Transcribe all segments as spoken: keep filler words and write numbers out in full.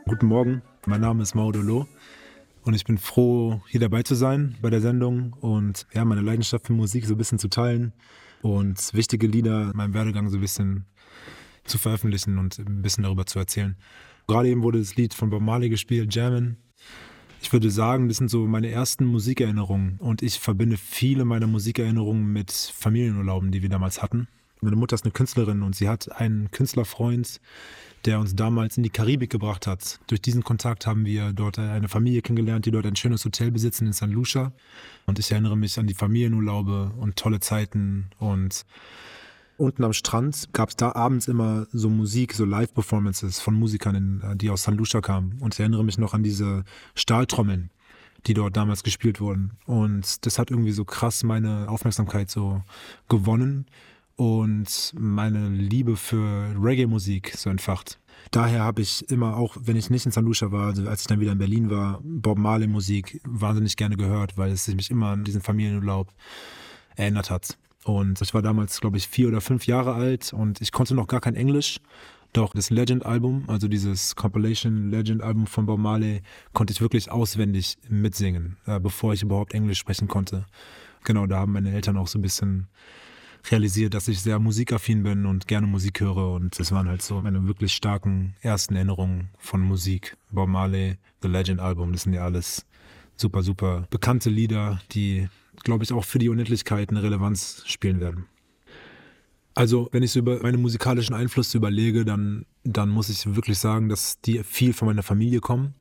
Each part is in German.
Guten Morgen, mein Name ist Maodo Lo und ich bin froh, hier dabei zu sein bei der Sendung und ja, meine Leidenschaft für Musik so ein bisschen zu teilen und wichtige Lieder in meinem Werdegang so ein bisschen zu veröffentlichen und ein bisschen darüber zu erzählen. Gerade eben wurde das Lied von Bob Marley gespielt, Jammin'. Ich würde sagen, das sind so meine ersten Musikerinnerungen und ich verbinde viele meiner Musikerinnerungen mit Familienurlauben, die wir damals hatten. Meine Mutter ist eine Künstlerin und sie hat einen Künstlerfreund, der uns damals in die Karibik gebracht hat. Durch diesen Kontakt haben wir dort eine Familie kennengelernt, die dort ein schönes Hotel besitzen in Sankt Lucia. Und ich erinnere mich an die Familienurlaube und tolle Zeiten. Und unten am Strand gab es da abends immer so Musik, so Live-Performances von Musikern, die aus Sankt Lucia kamen. Und ich erinnere mich noch an diese Stahltrommeln, die dort damals gespielt wurden. Und das hat irgendwie so krass meine Aufmerksamkeit so gewonnen und meine Liebe für Reggae-Musik so entfacht. Daher habe ich immer, auch wenn ich nicht in Sankt Lucia war, also als ich dann wieder in Berlin war, Bob Marley-Musik wahnsinnig gerne gehört, weil es mich immer an diesen Familienurlaub erinnert hat. Und ich war damals, glaube ich, vier oder fünf Jahre alt und ich konnte noch gar kein Englisch. Doch das Legend-Album, also dieses Compilation-Legend-Album von Bob Marley, konnte ich wirklich auswendig mitsingen, äh, bevor ich überhaupt Englisch sprechen konnte. Genau, da haben meine Eltern auch so ein bisschen realisiert, dass ich sehr musikaffin bin und gerne Musik höre. Und das waren halt so meine wirklich starken ersten Erinnerungen von Musik. Bob Marley, The Legend-Album, das sind ja alles super, super bekannte Lieder, die, glaube ich, auch für die Unendlichkeit eine Relevanz spielen werden. Also, wenn ich so über meine musikalischen Einflüsse überlege, dann, dann muss ich wirklich sagen, dass die viel von meiner Familie kommen.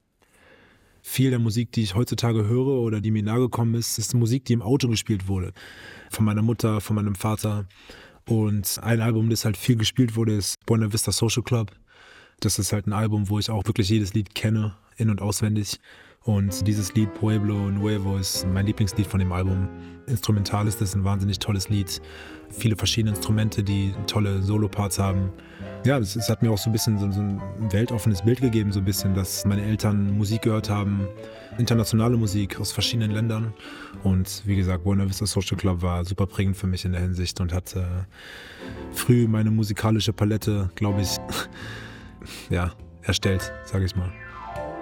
Viel der Musik, die ich heutzutage höre oder die mir nahegekommen ist, ist Musik, die im Auto gespielt wurde. Von meiner Mutter, von meinem Vater. Und ein Album, das halt viel gespielt wurde, ist Buena Vista Social Club. Das ist halt ein Album, wo ich auch wirklich jedes Lied kenne, in- und auswendig. Und dieses Lied Pueblo Nuevo ist mein Lieblingslied von dem Album. Instrumental ist das ein wahnsinnig tolles Lied. Viele verschiedene Instrumente, die tolle Soloparts haben. Ja, es, es hat mir auch so ein bisschen so, so ein weltoffenes Bild gegeben, so ein bisschen, dass meine Eltern Musik gehört haben, internationale Musik aus verschiedenen Ländern. Und wie gesagt, Buena Vista Social Club war super prägend für mich in der Hinsicht und hat äh, früh meine musikalische Palette, glaube ich, ja, erstellt, sage ich mal.